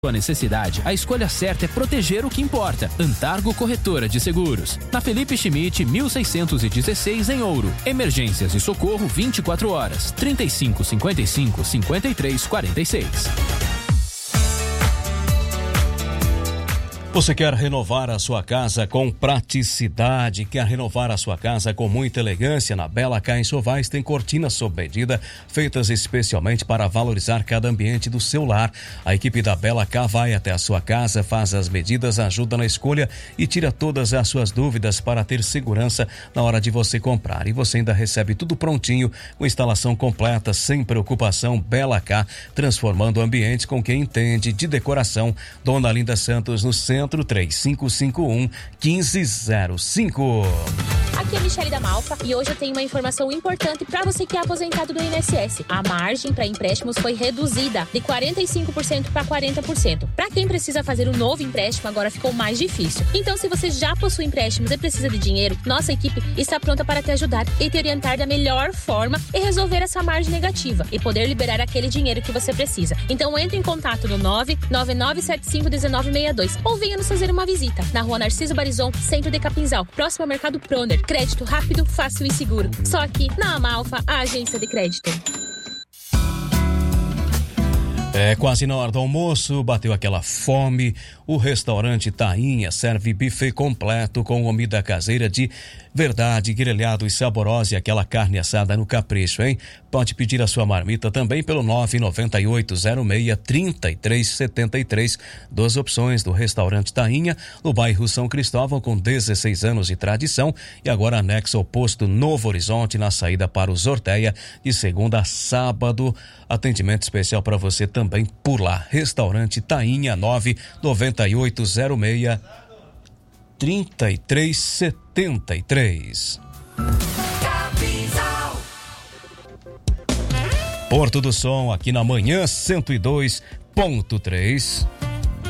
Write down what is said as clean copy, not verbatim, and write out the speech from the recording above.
sua necessidade, a escolha certa é proteger o que importa. Antargo Corretora de Seguros. Na Felipe Schmidt, 1616 em Ouro. Emergências e socorro 24 horas. 35 55 53 46. Você quer renovar a sua casa com praticidade, quer renovar a sua casa com muita elegância? Na Bela K Enxovais tem cortinas sob medida, feitas especialmente para valorizar cada ambiente do seu lar. A equipe da Bela K vai até a sua casa, faz as medidas, ajuda na escolha e tira todas as suas dúvidas para ter segurança na hora de você comprar. E você ainda recebe tudo prontinho, com instalação completa, sem preocupação. Bela K, transformando o ambiente com quem entende de decoração. Dona Linda Santos, no centro, 3551-1505. Aqui é a Michele da Malfa e hoje eu tenho uma informação importante para você que é aposentado do INSS. A margem para empréstimos foi reduzida de 45% para 40%. Para quem precisa fazer um novo empréstimo, agora ficou mais difícil. Então, se você já possui empréstimos e precisa de dinheiro, nossa equipe está pronta para te ajudar e te orientar da melhor forma e resolver essa margem negativa e poder liberar aquele dinheiro que você precisa. Então, entre em contato no 999751962 ou venha nos fazer uma visita na Rua Narciso Barizon, centro de Capinzal, próximo ao Mercado Proner. Crédito rápido, fácil e seguro. Só aqui na Amalfa, a agência de crédito. É quase na hora do almoço, bateu aquela fome. O restaurante Tainha serve buffet completo com comida caseira de verdade, grelhado e saborosa e aquela carne assada no capricho, hein? Pode pedir a sua marmita também pelo 99806-3373. Duas opções do restaurante Tainha, no bairro São Cristóvão, com 16 anos de tradição e agora anexo ao posto Novo Horizonte, na saída para o Zorteia, de segunda a sábado. Atendimento especial para você também por lá. Restaurante Tainha, 99806-3373. Porto do Som, aqui na manhã 102.3.